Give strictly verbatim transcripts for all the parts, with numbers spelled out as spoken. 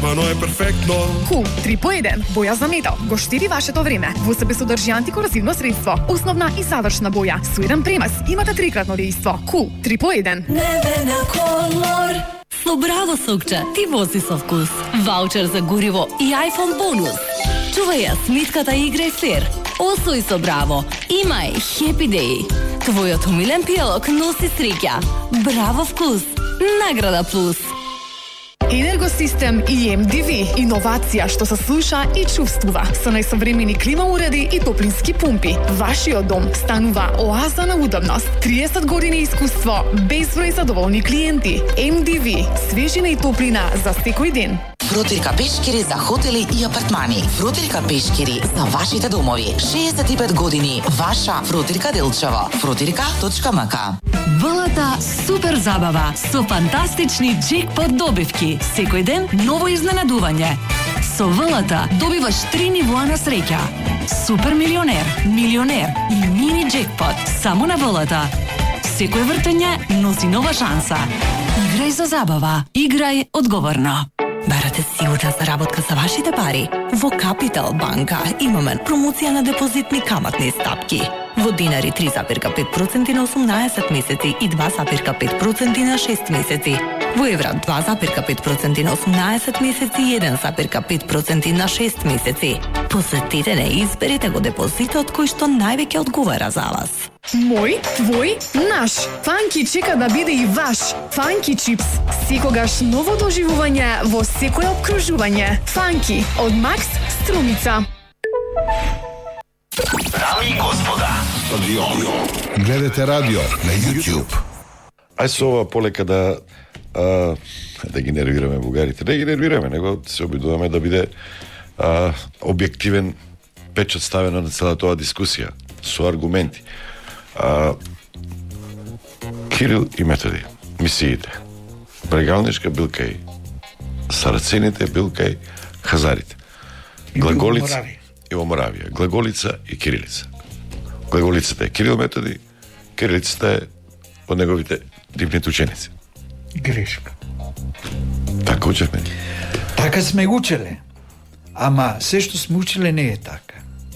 Стварно е перфектно. Кул три по еден. Боја за метал. Го штеди вашето време. Во себе содржи антикорозивно средство. Основна и завршна боја. Со еден премаз имате трикратно дејство. Кул три по еден. Небена колор. Со Браво сокче ти вози со вкус. Ваучер за гориво и iPhone бонус. Чувај ја смитката и играј флер. Освои со Браво. Имај Happy Day. Твојот умилен пијалок носи среќа. Браво вкус. Награда плюс. Енергосистем и Ем Ди Ви. Иновација што се слуша и чувствува. Со најсовремени клима уреди и топлински пумпи. Вашиот дом станува оаза на удобност. триесет години искуство, безброј задоволни клиенти. Ем Ди Ви. Свежина и топлина за секој ден. Фрутирка пешкири за хотели и апартмани. Фрутирка пешкири за вашите домови. шеесет и пет години. Ваша Фрутирка Делчево. фрутирка точка ем ка. Валата супер забава со фантастични джекпот добивки. Секој ден ново изненадување. Со Валата добиваш три нивоа на среќа. Супер милионер, милионер и мини джекпот. Само на Валата. Секој вртење носи нова шанса. Играј за забава. Играј одговорно. Барате сигурна заработка за вашите пари? Во Капитал банка имаме промоција на депозитни каматни стапки. Во динари три запирка пет проценти на осумнаесет месеци и два запирка пет проценти на шест месеци. Во евра два запирка пет проценти на осумнаесет месеци и еден запирка пет проценти на шест месеци. Посетете не и изберете го депозитот кој што највеќе одговара за вас. Мој, твој, наш. Фанки чека да биде и ваш. Фанки чипс. Секогаш ново доживување во секое обкружување. Фанки од Макс Струмица. Дами и господа, гледате радио на YouTube. Ај со ова полека да а, да ги нервираме бугарите. Не ги нервираме, него се обидуваме да биде а, објективен печат ставено на целата тоа дискусија со аргументи. А, Кирил и Методи, мисиите. Брегалнишка бил кај Сарацените, бил кај Хазарите. Глаголица и во Моравија. Глаголица и кирилица. Глаголицата е Кирил Методи, кирилицата е од неговите дивните ученици. Грешка. Така учевме. Така сме учеле. Ама се што сме учеле не е така.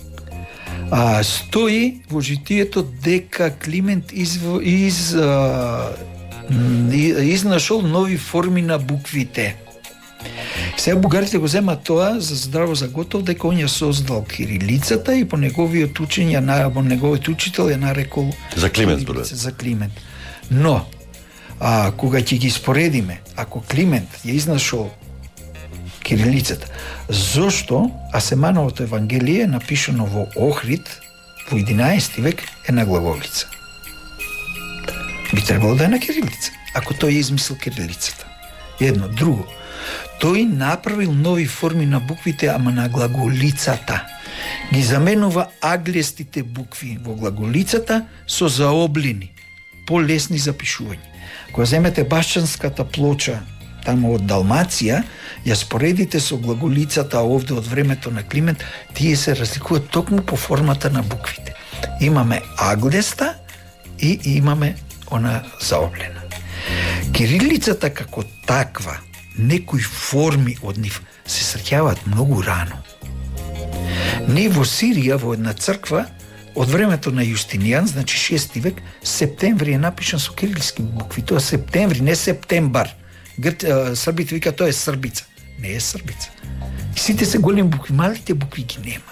А, стои во житието дека Климент из, из, а, изнашол нови форми на буквите. Сега бугарите го земат тоа за здраво за готов дека он ја создал кирилицата и по неговиот учење, на по неговиот учител ја нарекол за Климент зборува. За Климент. Но а, кога ќе ги споредиме, ако Климент ја изнашол кирилицата, зошто Асемановото Евангелие напишано во Охрид во единаесети век е на глаголица? Би требало да е на кирилица, ако тој ја измислил кирилицата. Едно, друго. Тој направил нови форми на буквите, ама на глаголицата. Ги заменува аглестите букви во глаголицата со заоблини, полесни за пишување. Кога земете Башчанската плоча тамо од Далмација, ја споредите со глаголицата овде од времето на Климент, тие се разликуваат токму по формата на буквите. Имаме аглеста и имаме она заоблена. Кирилицата како таква, некои форми од нив се среќаваат многу рано. Не во Сирија, во една црква, од времето на Јустинијан, значи шести век, септември е напишан со кирилски букви. Тоа септември, не септембар. Грт, србите вика тоа е србица. Не е србица. И сите се големи букви, малите букви ги нема.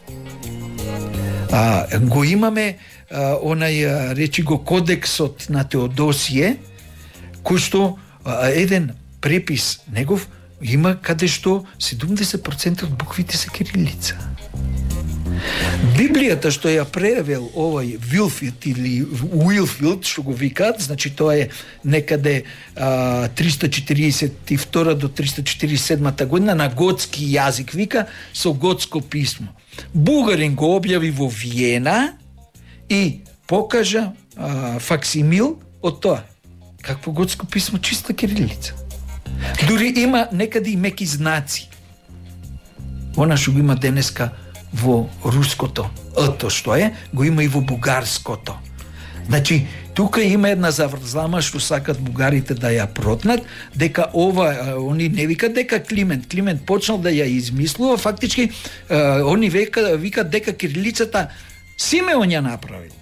А, го имаме а, онај, речи го, кодексот на Теодосије, кој што а, еден препис негов има каде што седумдесет проценти од буквите се кирилица. Библијата што ја превел овај Вилфилд или Уилфилд, што го викаат, значи тоа е некаде а, триста четириесет и втора до триста четириесет и седма година на готски јазик, вика со готско писмо. Бугарин го објави во Виена и покажа а, факсимил од тоа. Какво готско писмо, чиста кирилица. Дури има некаде и меки знаци. Она што го има денеска во руското, ето што е, го има и во бугарското. Значи, Тука има една заврзлама што сакат бугарите да ја протнат, дека ова, они не викат дека Климент, Климент почнал да ја измислува, фактички они века, викат дека кирилицата Симеон ја направил.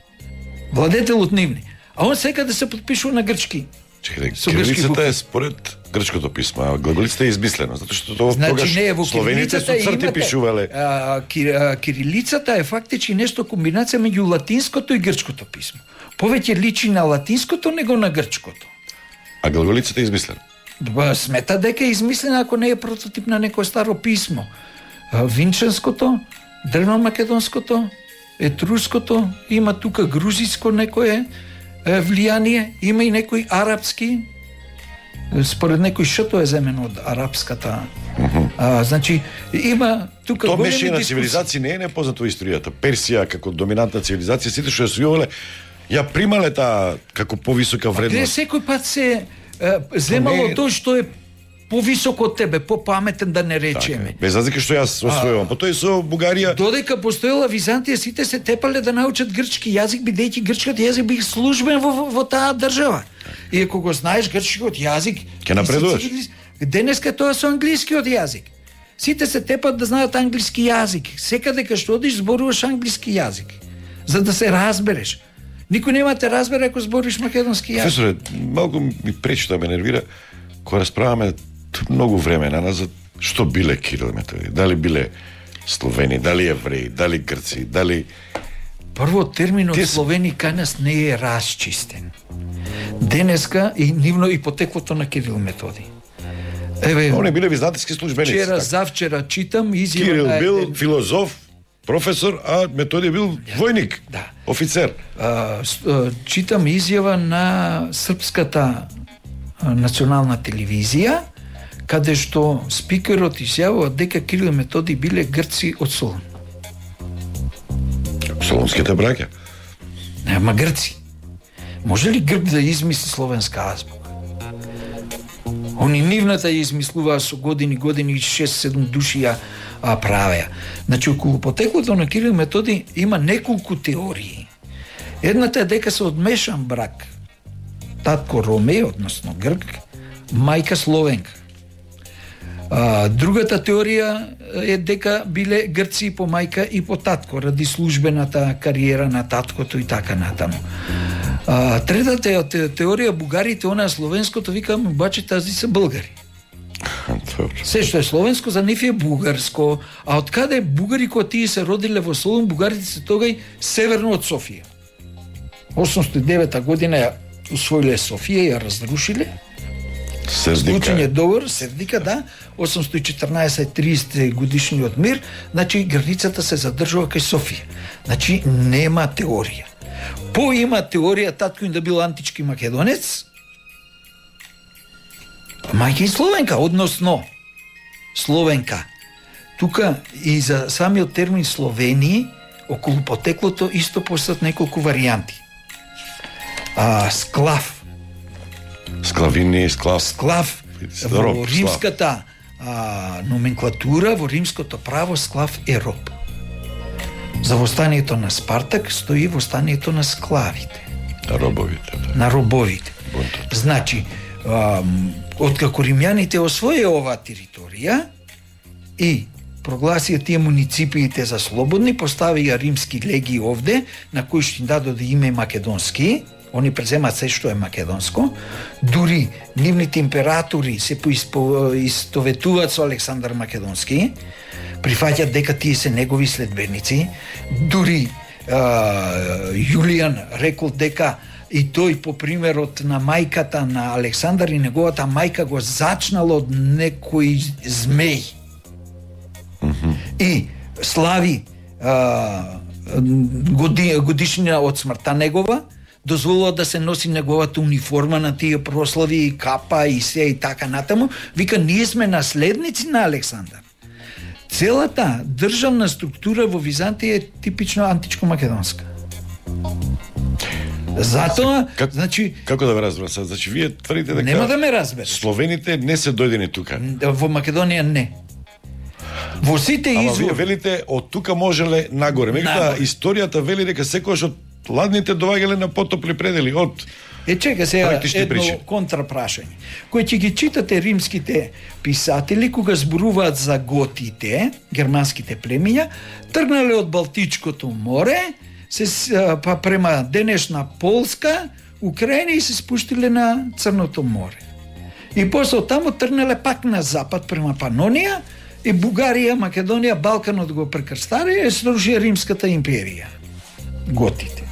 Владетелот нивни. А он сека да се подпишува на грчки. Чекай, кирилицата е според грчкото писмо, а глаголицата е измислена, затоа што тоа значи, тогаш не, во словените со црти имате, пишувале. А, кир, а, кирилицата е фактички нешто комбинација меѓу латинското и грчкото писмо. Повеќе личи на латинското него на грчкото. А глаголицата е измислена. Ба, смета дека е измислена ако не е прототип на некое старо писмо. А, винчанското, древномакедонското, етруското, има тука грузиско некое е, влијание, има и некои арапски, според некој шато е земено од арапската. Uh-huh. А, значи, има тука тоа големи беше на дискусии. цивилизација, не е непознато во историјата. Персија како доминантна цивилизација, сите што ја сојувале, ја примале таа како повисока Каде вредност. секој пат се е, земало не... тоа што е повисоко од тебе, попаметен да не речеме. Без разлика што јас освојувам. По тоа и со Бугарија. Додека постоела Византија, сите се тепале да научат грчки јазик, бидејќи грчкиот јазик бил службен во, во, во таа држава. И ако го знаеш грчкиот јазик, ќе напредуваш. Денеска тоа со англискиот јазик. Сите се тепат да знаат англиски јазик. Секаде кај што одиш зборуваш англиски јазик, за да се разбереш. Никој нема те разбере ако збориш македонски јазик. Професоре, малку ми пречи да ме нервира кога расправаме многу време на назад што биле Кирил и Методий, дали биле словени, дали евреи, дали грци, дали Прво, терминот Тие... словени кај нас не е расчистен. Денеска и нивно и потеклото на Кирил и Методий. Еве, они биле византиски службеници. вчера, така. завчера читам изјава Кирил на бил еден- филозоф, професор, а Методий бил војник, Да. офицер. А, с- а, читам изјава на српската а, национална телевизија, каде што спикерот изјавува дека Кирил и Методий биле грци од Солун. Солунските браќа. Нема грци. Може ли грк да измисли словенска азбука? Они нивната ја измислуваа со години, години, шест-седум души ја а, правеа. Значи, околу потеклото на Кирил и Методий има неколку теории. Едната е дека се одмешан брак. Татко Роме, односно грк, мајка словенка. А, другата теорија е дека биле грци и по мајка и по татко, ради службената кариера на таткото и така натаму. А, третата е те, теорија, бугарите, она словенското, викам, обаче тази се българи. Добро. Се што е словенско за нив е бугарско, а од каде бугари кога тие се родиле во Солун, бугарите се тогај северно од Софија. осумстотини и девета година ја усвоиле Софија, ја разрушиле. Сердика. Случање договор, Сердика, да, осумстотини и четрнаесет тридесет годишниот мир, значи границата се задржува кај Софија. Значи нема теорија. По има теорија татко им да бил антички македонец, мајка и словенка, односно словенка. Тука и за самиот термин Словенија, околу потеклото исто постојат неколку варијанти. А, склав, Склавини, склав. склав Роб, во склав. римската а, номенклатура, во римското право склав е роб. За востанието на Спартак стои востанието на склавите, Робовите. Да. на робовите. Бунтот. Значи, ам, откако римјаните освоје оваа територија и прогласија тие муниципиите за слободни, поставија римски легии овде, на кои што им дадоде име македонски, они преземат се што е македонско, дури нивните императори се поистоветуваат со Александар Македонски, прифаќаат дека тие се негови следбеници, дури а, Јулијан рекол дека и тој по примерот на мајката на Александар и неговата мајка го зачнал од некој змеј. Mm-hmm. И слави а, годи, годишнина од смртта негова, дозволува да се носи неговата униформа на тие прослави и капа и се и така натаму. Вика, ние сме наследници на Александар. Целата државна структура во Византија е типично античко-македонска. Затоа, Как, значи, како да ве разберам сега? Значи вие тврдите дека нема да ме разбереш. словените не се дојдени тука. Во Македонија не. Во сите Ама вие извори. велите од тука можеле нагоре. Меѓутоа Нагоре. историјата вели дека секогаш од ладните доаѓале на потопли предели од Е, чека сега практични едно причини. контрапрашање. Кој ќе ги читате римските писатели кога зборуваат за готите, германските племиња, тргнале од Балтичкото море, се с- па према денешна Полска, Украина и се спуштиле на Црното море. И после таму тргнале пак на запад према Панонија и Бугарија, Македонија, Балканот го прекрстари и сруши Римската империја. Готите.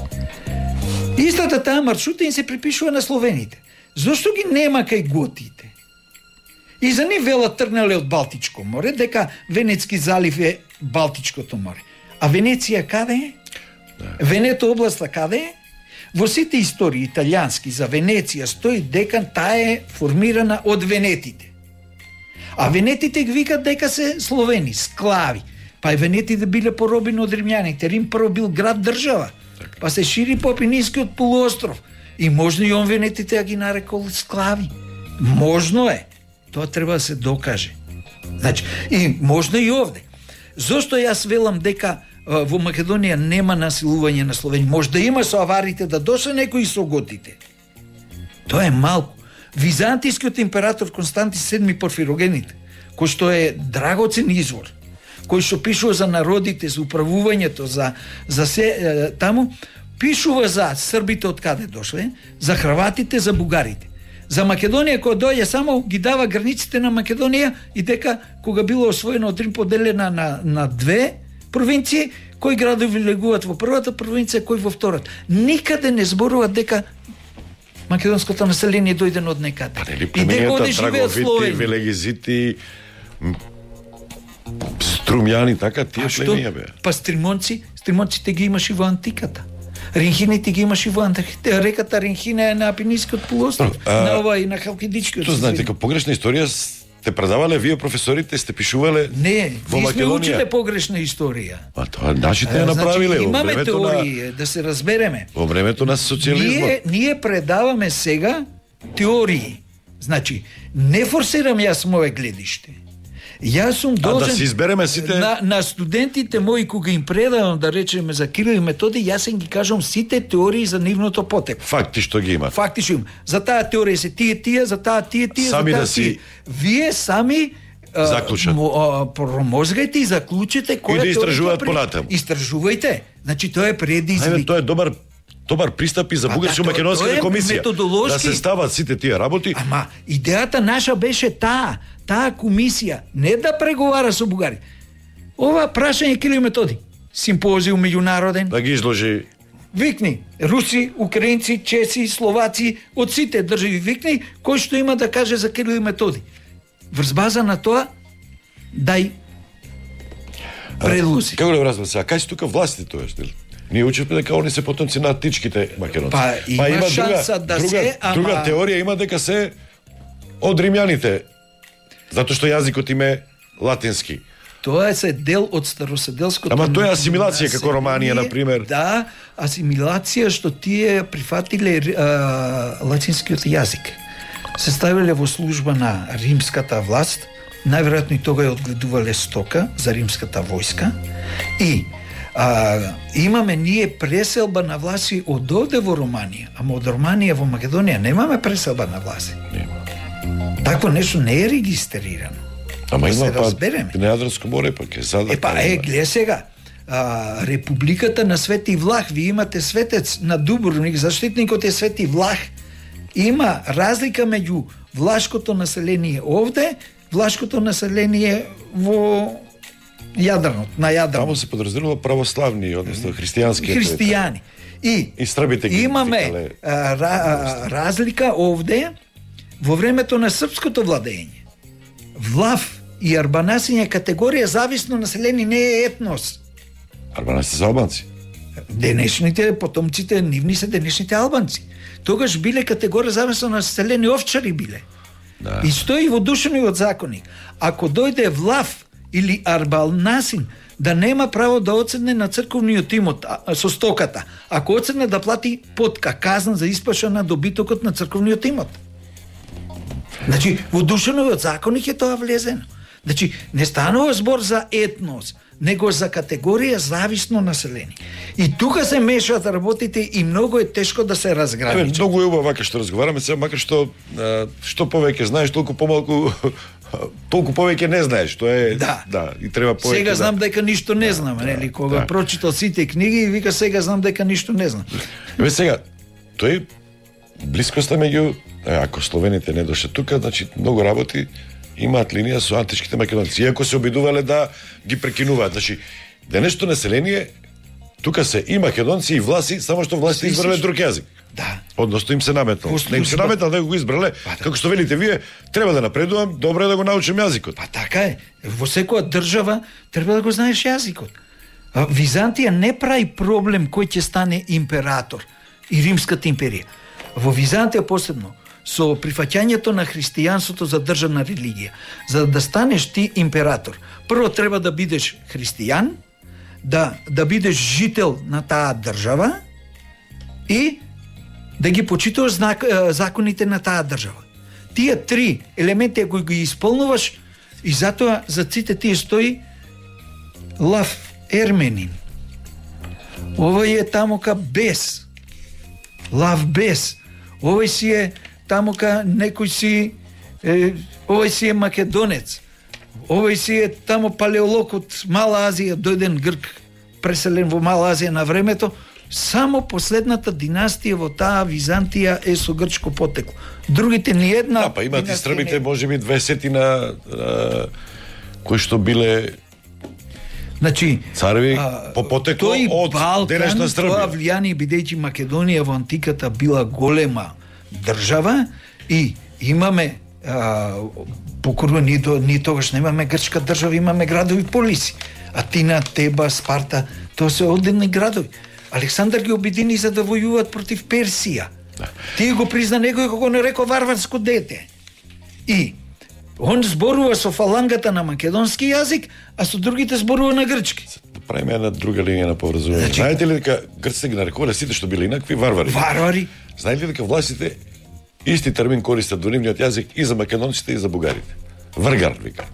Истата таа маршрута им се припишува на словените. Зошто ги нема кај готите? И за нив велат тргнале од Балтичко море, дека Венецки залив е Балтичкото море. А Венеција каде е? Венето областа каде е? Во сите истории италијански за Венеција стои дека таа е формирана од венетите. А венетите ги викат дека се словени, склави. Па и венетите биле поробени од римјаните. Рим прво бил град држава. Па се шири по Апенинскиот полуостров. И можно и он венетите да ги нарекол склави. Можно е. Тоа треба да се докаже. Значи, и можно и овде. Зошто јас велам дека а, во Македонија нема насилување на Словени? Може да има со аварите, да доше некои со готите. Тоа е малку. Византискиот император Константи седми Порфирогените, кој што е драгоцен извор, кој што пишува за народите, за управувањето, за, за се, е, таму, пишува за србите од каде дошле, за хрватите, за бугарите. За Македонија кој дојде само ги дава границите на Македонија и дека кога било освоено од Рим поделена на, на две провинции, кои градови легуваат во првата провинција, кои во втората. Никаде не зборуваат дека македонското население дојдено од некаде. Па нели И дека племењата оде живеат Драговити, Словени. Велегизити, м, Струмјани, така тие А што? племења бе. Па стримонци, стримонците ги имаш и во антиката. Ринхините ги имаш и во антиката. Реката Ринхина е на Апенинскиот полуостров, А, на ова и на Халкидичкиот. Што знаете, како погрешна историја сте предавале вие професорите, сте пишувале Не, во ние сме Македонија. училе погрешна историја. А тоа нашите ја Значи, направиле во имаме времето на теории, да се разбереме. во времето на социјализмот. Ние, ние предаваме сега теории. Значи, не форсирам јас мое гледиште. Јас сум да должен си избереме сите- на, на студентите мои кога им предавам, да речеме, за Кирил и Методи, јас им ги кажам сите теории за нивното потекло. Факти што ги има. Фактично им. За таа теорија се тие тие, за таа тие тие, Сами за таа да си тие. Вие сами а, заклучат. мо- а, промозгајте и заклучите која И да теорија истражуваат ќе при- понатаму. Истражувајте. Значи тоа е Ајде, предизвик. тоа е добар добар пристап и за А, бугарско да, тоа- тоа македонската е комисија. методолошки. Да се стават сите тие работи. Ама идејата наша беше таа, таа комисија не да преговара со бугари. Ова прашање Кирил и Методи, симпозиум меѓународен, Да ги изложи. викни руси, украинци, чеси, словаци, од сите држави викни кој што има да каже за Кирил и Методи. Врз база на тоа дај предлози. Како да разбам сега, кај се тука властите тоа што? Ние учевме дека они се потомци на античките македонци. Па, има шанса да друга, се, ама- друга теорија има дека се од римјаните. Затоа што јазикот им е латински. Тоа е се дел од староседелското. Ама тоа е асимилација како Романија, население. на пример. Да, асимилација што тие прифатиле а, латинскиот јазик. Се ставиле во служба на римската власт, најверојатно и тога ја одгледувале стока за римската војска и а, имаме ние преселба на власи од овде во Романија, ама од Романија во Македонија немаме преселба на власи. Такво нешто не е регистрирано. Ама Да има се па разбереме. на Јадранско море па ќе задат. Е па, е, гледа сега. А, Републиката на Свети Влах, ви имате светец на Дубровник, заштитникот е Свети Влах. Има разлика меѓу влашкото население овде, влашкото население во Јадранот, на Јадран. Таму се подразбирало православни, односно христијански. Христијани. И И србите ги имаме викале. а, ра, а, разлика овде во времето на српското владење. Влав и арбанасиња категорија зависно население не е етнос. Арбанасите се албанци. Денешните потомците нивни се денешните албанци. Тогаш биле категорија зависно населени овчари биле. Да. И стои во душениот законник. Ако дојде влав или арбанасин да нема право да оцедне на црковниот имот а, со стоката, ако оцедне да плати потка казна за испаша на добитокот на црковниот имот. Значи, во душениот законник е тоа влезено. Значи, не станува збор за етнос, него за категорија зависно население. И тука се мешаат работите и многу е тешко да се разграничи. Многу е убаво вака што разговараме сега, макар што што повеќе знаеш, толку помалку толку повеќе не знаеш, што е да, да и треба повеќе. Сега знам да... дека ништо не знам, да, нели, кога да. прочитал сите книги и вика сега знам дека ништо не знам. Еве сега, тој блискоста меѓу, ако словените не доше тука, значи многу работи имаат линија со античките македонци, иако се обидувале да ги прекинуваат. Значи, денешното население тука се и македонци и власи, само што власите избрале друг јазик. Да. Односно им се наметнал. Не им се наметнал, него го избрале. Па, да. Како што велите вие, треба да напредувам, добро е да го научам јазикот. Па така е. Во секоја држава треба да го знаеш јазикот. А Византија не прави проблем кој ќе стане император и Римската империја. Во Византија посебно со прифаќањето на христијанството за државна религија. За да станеш ти император, прво треба да бидеш христијан, да да бидеш жител на таа држава и да ги почитуваш знак, законите на таа држава. Тие три елементи ако ги исполнуваш, и затоа за сите тие стои лав ерменин. Овој е тамока без. Лав без. Овој си е тамока некој си е, овој си е македонец. Овој си е тамо палеолог од Мала Азија, дојден грк, преселен во Мала Азија на времето. Само последната династија во таа Византија е со грчко потекло. Другите ни една. Да, па имат и србите, можеби дваесетина кои што биле Значи, цареви по потекло од денешна Србија. Тоа влијание, бидејќи Македонија во антиката била голема држава и имаме а, покорно ни, до, ни тогаш немаме грчка држава, имаме градови полиси. Атина, Теба, Спарта, тоа се одедни градови. Александар ги обедини за да војуваат против Персија. Да. Тие го призна некој кога го нарекол варварско дете. И он зборува со фалангата на македонски јазик, а со другите зборува на грчки. Правиме една друга линија на поврзување. Значи, знаете ли дека грците ги нарекувале сите што биле инакви варвари? Варвари. Знаете ли дека властите исти термин користат во нивниот јазик и за македонците и за бугарите? Вргар, вика.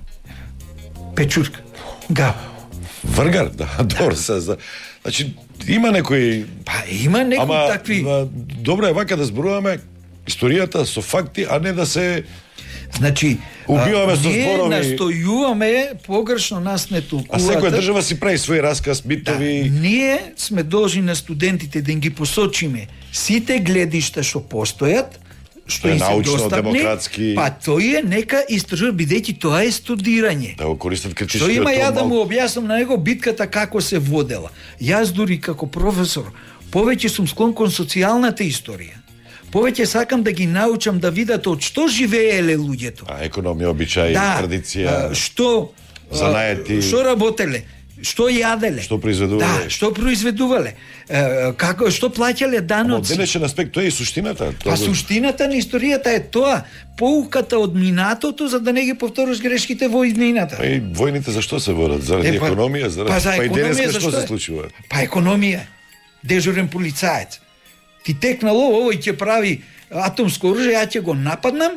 Печурка. Га. Вргар, да, добро се за. Значи има некои па има некои ама, такви. Ама добро е вака да зборуваме историјата со факти, а не да се Значи, убиваме со ние зборови. настојуваме, погрешно нас не толкувате. А секоја држава си прави свој расказ, битови. Да, ние сме должни на студентите да им ги посочиме сите гледишта што постојат, што им се научно, достапни, демократски. па тој е нека истражува, бидејќи тоа е студирање. Да го користат критички. Што има ја да му објаснам на него битката како се водела. Јас дури како професор повеќе сум склон кон социјалната историја. Повеќе сакам да ги научам да видат од што живееле луѓето. А економија, обичаи, да, традиција. Што занаети, што работеле, што јаделе, што произведувале. Да, што произведувале. Е, како што плаќале даноци. Од денешен аспект тоа е и суштината. Тоа... А суштината на историјата е тоа, поуката од минатото за да не ги повториш грешките во иднината. Па и војните зашто се водат? Заради е, па, економија, заради па, за па и денеска што се е? случува? Па економија. Дежурен полицаец. Ти текнало, овој ќе прави атомско оружје, ја ќе го нападнам.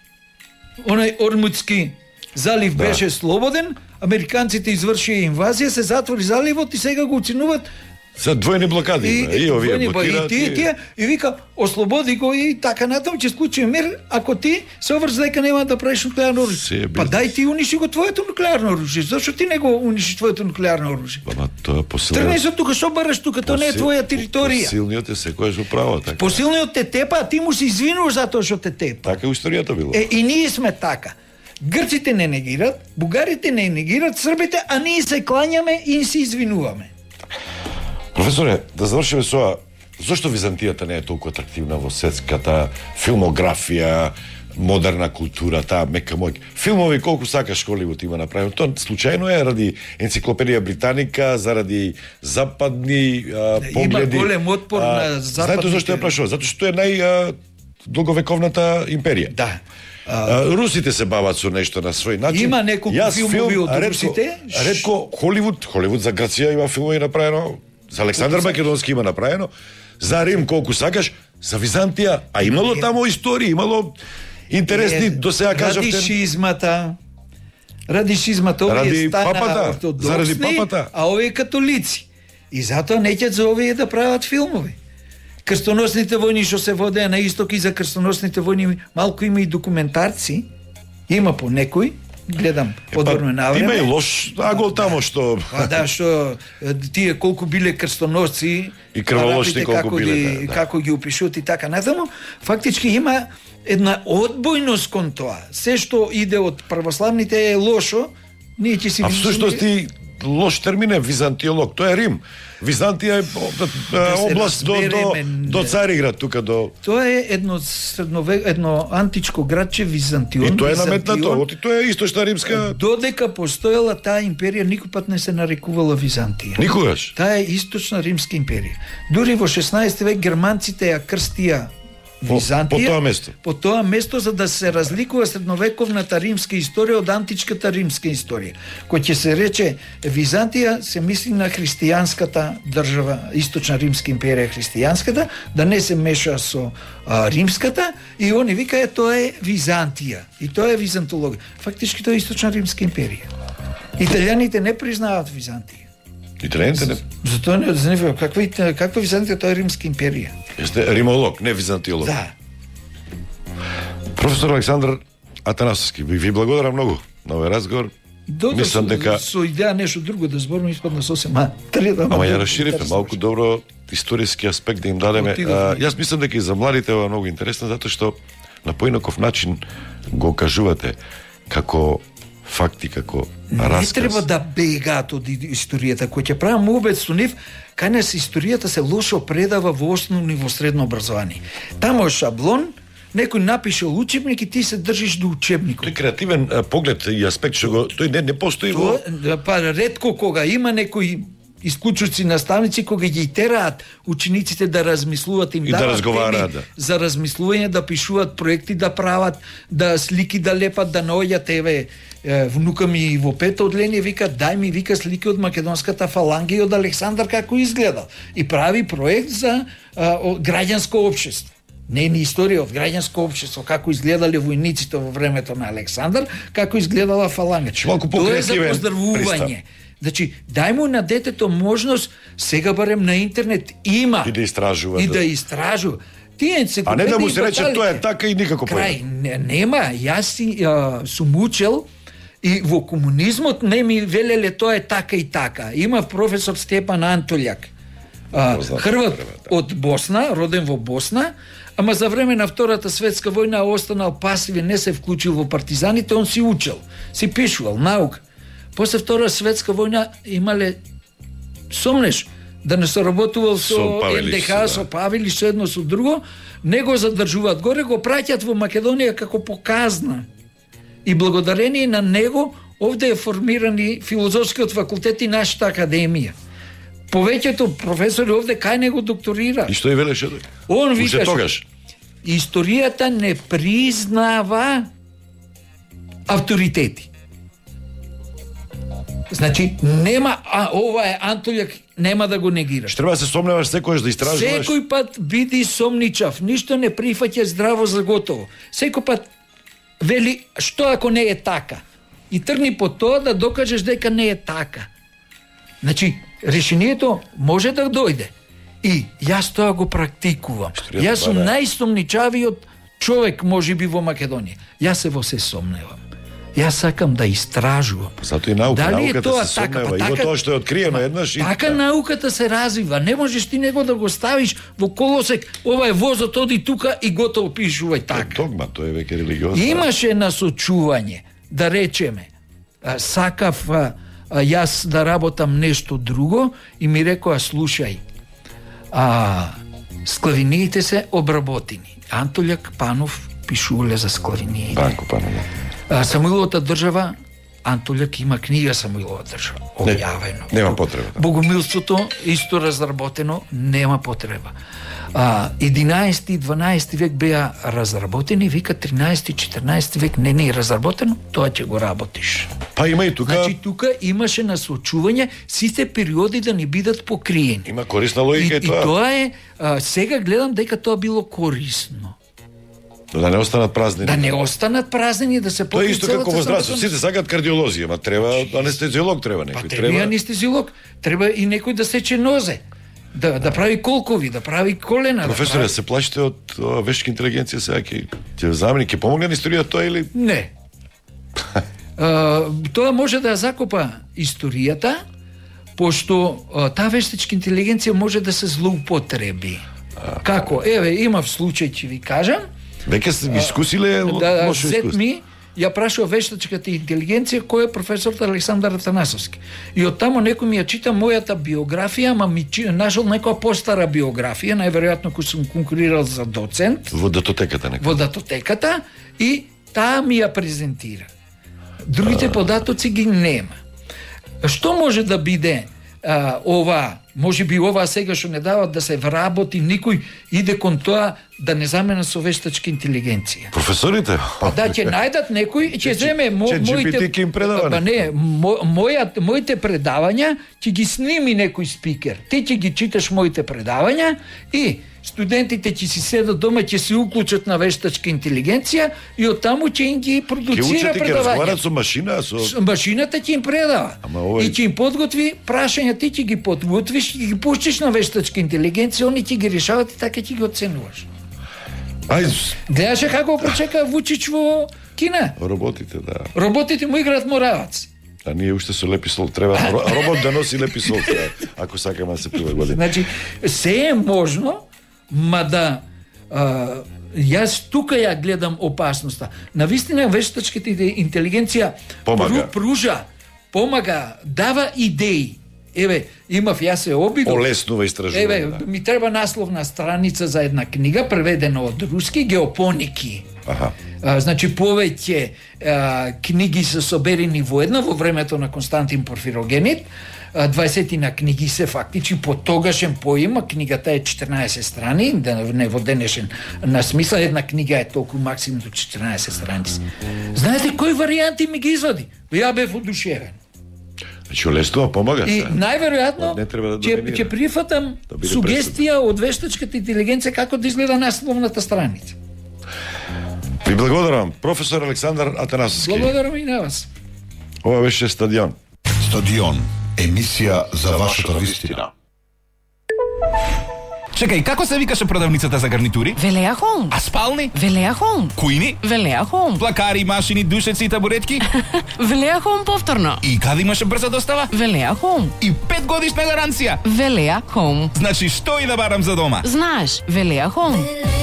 Онај Ормудски залив да. беше слободен, американците извршија инвазија, се затвори заливот и сега го уцинуваат. За двојни блокади, и, и овие блокираат. И тие, тие, и вика, ослободи го и така натаму, ќе склучи мир, ако ти се обврз дека нема да правиш нуклеарно оружје. Па дај ти униши го твоето нуклеарно оружје. Зашто ти не го униши твоето нуклеарно оружје? Ама тоа посилниот. Тргни се тука, што бараш тука, тоа не е твоја територија. Посилниот е секојаш управа, така. Посилниот те тепа, а ти му се извинуваш затоа што те тепа. Така историјата било. Е, и ние сме така. Грците не негират, бугарите не негират, србите, а ние се клањаме и се извинуваме. Професоре, да завршиме со зошто Византијата не е толку атрактивна во светската филмографија, модерна култура, таа мека моќ. Филмови колку сакаш Холивуд има направено. Тоа случајно е ради енциклопедија Британика, заради западни а, погледи. Има голем отпор а, на западните. Знаете зошто ја прашувам? Затоа што е нај долговековната империја. Да. А, русите се бават со нешто на свој начин. Има неколку филмови од русите. Ретко Холивуд, Холивуд за Грција има филмови направено. За Александар Македонски има направено, за Рим колку сакаш, за Византија, а имало таму истории, имало интересни, до сега кажавте... Радишизмата, Ради шизмата, овие Ради стана папата, ортодоксни, заради папата. а овие католици. И затоа неќат за овие да прават филмови. Крстоносните војни што се водеа на исток, и за крстоносните војни малку има и документарци. Има по некој, гледам подворно на време. Има и лош агол тамо што... А да, што тие колку биле крстоносци и крволошни колку како биле, ги, да, да. како ги опишуват и така натаму, фактички има една одбојност кон тоа. Се што иде од православните е лошо, ние ќе си... А всушност и лош термин е византиолог, тоа е Рим. Византија е Да област до, до, до Цариград, тука до... Тоа е едно средновек, едно античко градче Византион. И тоа е наметнато, Византион. оти тоа е источна римска... Додека постоела таа империја, никој пат не се нарекувала Византија. Никогаш. Таа е источна римска империја. Дури во шеснаесети век германците ја крстија Византија. По, по тоа место. По тоа место, за да се разликува средновековната римска историја од античката римска историја. Кој ќе се рече Византија, се мисли на христијанската држава, источна римска империја христијанската, да не се меша со а, римската, и они викаат тоа е Византија. И тоа е византологија. Фактички тоа е источна римска империја. Италијаните не признаваат Византија. Италијаните не... Затоа не знаеме каква каква Византија, тоа е римска империја. Есте римолог, не византиолог. Да. Професор Александар Атанасовски, ви, ви благодарам многу на овој разговор. Додека Мислам со, дека... со идеја нешто друго да зборувам, испадна сосем, а три да... Ама ја расширивме малку добро историски аспект да им дадеме. А, јас мислам дека и за младите ова многу интересно, затоа што на поинаков начин го кажувате како факти, како расказ. Не треба да бегаат од историјата. Кој ќе правам убед со нив, кај нас историјата се лошо предава во основно и во средно образование. Тамо е шаблон, некој напишал учебник и ти се држиш до учебникот. Тој креативен а, поглед и аспект што го тој не не постои во... Тоа, па ретко кога има некои исклучуци наставници кога ги тераат учениците да размислуваат, им И да дават разговараат, теми да. за размислување, да пишуваат проекти, да прават, да слики да лепат, да наоѓат, еве внука ми во пето одделение вика дај ми вика слики од македонската фаланга и од Александар како изгледал, и прави проект за а, граѓанско општество. Не ни историја од граѓанско општество, како изгледале војниците во времето на Александар, како изгледала фаланга. Малку Тоа е за покреативен поздравување. Значи, дај му на детето можност, сега барем на интернет има И да истражува. и да. да истражува. Тие А не да му се рече енциклопедии, тоа е така и никако крај, појде. не, нема, јас си а, сум учел и во комунизмот не ми велеле тоа е така и така. Има професор Степан Антолјак, а, Познат, Хрват да. од Босна, роден во Босна, ама за време на Втората светска војна останал пасивен, не се вклучил во партизаните, он си учел, си пишувал наука. После Втора светска војна имале сомнеш да не соработувал со, Со Павелич, ен де ха, да. со Павелич, со едно со друго, не го задржуваат горе, го праќат во Македонија како показна. И благодарение на него овде е формирани филозофскиот факултет и нашата академија. Повеќето професори овде кај него докторира. И што и велеше тој? Он Уште викаше, тогаш. историјата не признава авторитети. Значи, нема, а ова е Антолјак, нема да го негираш. Треба да се сомневаш секојаш да истражуваш. Секој пат биди сомничав, ништо не прифаќа здраво за готово. Секој пат вели, што ако не е така? И тргни по тоа да докажеш дека не е така. Значи, решението може да дојде. И јас тоа го практикувам. Историјата Јас сум бара. најсомничавиот човек, можеби, во Македонија. Јас се во се сомневам. Јас сакам да истражувам. Затоа и наука, Дали е науката тоа се така? сомнева. Па И во така- тоа што е откриено Ма, еднаш и... Така науката се развива. Не можеш ти него да го ставиш во колосек, ова е возот, оди тука и готово пишувај Тоа е така. догма, тоа е веќе религиозно. Имаше насочување, да речеме, а, сакав а, а, јас да работам нешто друго и ми рекоа, слушај, а, склавиниите се обработени. Антолјак Панов пишувале за склавиниите. Банко Панов. А, Самуиловата држава, Антолјак има книга Самуилова држава, објавено. нема потреба, да. Богомилството исто разработено, нема потреба. А, единаесети и дванаесети век беа разработени, вика тринаесети и четиринаесети век не не е разработено, тоа ќе го работиш. Па има и тука, Значи тука имаше насочување сите периоди да ни бидат покриени. има корисна И, логика и, и тоа. тоа е, а, сега гледам дека тоа било корисно. Но да не останат празни. Да не останат празнени, да се Тоа е покри исто целата како во здравство. здравствена- Сите сакаат кардиолози, ама треба анестезиолог треба Па некој. треба и анестезиолог, треба и некој да сече нозе, да да прави колкови, да прави колена. Професоре, да прави... се плашите од ова вештка интелигенција сега ќе ќе замени, ќе помогне на историјата тоа или Не. А, тоа може да ја закопа историјата, пошто а, таа вештачка интелигенција може да се злоупотреби. Како? Еве, имав случај, ќе ви кажам. веќе се ги искусиле Да, лошо зет искуство. ми ја прашува вештачката интелигенција кој е професорот Александар Атанасовски. И оттамо некој ми ја чита мојата биографија, ама ми чи- нашол некоја постара биографија, најверојатно кој сум конкурирал за доцент Во датотеката нека. во датотеката и таа ми ја презентира. Другите податоци ги нема. Што може да биде а, ова, може би ова сега што не дават да се вработи, никој иде кон тоа да не замена со вештачка интелигенција. Професорите? Па да, ќе најдат некој и ќе земе мо, Че- че моите... Джи Пи Ти ќе им предава Па не, мо, мојат, моите предавања ќе ги сними некој спикер. Ти ќе ги читаш моите предавања и студентите ќе си седат дома, ќе се уклучат на вештачка интелигенција и оттаму ќе им ги Ќе продуцира учат и ќе разговарат предавања. со машина, со С- Машината ќе им предава. Ама овој- И ќе им подготви прашања, ти ќе ги подготвиш, ќе ги пуштиш на вештачка интелигенција, они ќе ги решават и така ќе ги оценуваш. Ајде, Гледаше како го прочека Вучич во Кина. роботите, да. Роботите му играат моравац. А ние уште со лепи сол треба ро- робот да носи лепи сол, ако сакаме да се прилагодиме. Значи, се е можно, ма да а, јас тука ја гледам опасноста. Навистина вештачката интелигенција Помага. пру- пружа, помага, дава идеи. Еве, имав јас се обидов. Олеснува истражување. Еве, да. ми треба насловна страница за една книга преведена од руски, Геопоники. Аха. А, значи повеќе а, книги се соберени во една во времето на Константин Порфирогенит. А, дваесет на книги се фактичи по тогашен поим, книгата е четирнаесет страни, да не во денешен на смисла, една книга е толку максимум до четирнаесет страници. Знаете кои варијанти ми ги извади? Ја бев одушевен. Значи олеснува, помага И се. најверојатно Не треба да ќе доминира. ќе прифатам Да биде сугестија од вештачката интелигенција како да изгледа насловната страница. Ви благодарам, професор Александар Атанасовски. Благодарам и на вас. Ова беше Стадион. Стадион. Емисија за вашата вистина. Чекај, како се викаше продавницата за гарнитури? Велеа Хоум. А спални? Велеа Хоум. Кујни? Велеа Хоум. Плакари, машини, душеци и табуретки? Велеа Хоум повторно. И каде имаше брза достава? Велеа Хоум. И пет годишна гаранција. Велеа Хоум. Значи, што и да барам за дома? Знаеш, Велеа Хоум.